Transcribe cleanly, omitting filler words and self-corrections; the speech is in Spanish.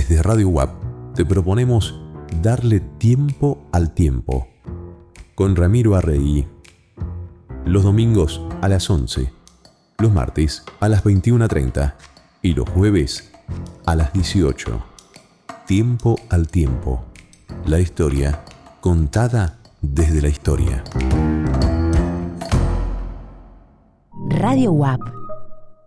Desde Radio UAP te proponemos darle tiempo al tiempo. Con Ramiro Arregui. Los domingos a las 11, los martes a las 21:30 y los jueves a las 18. Tiempo al tiempo. La historia contada desde la historia. Radio UAP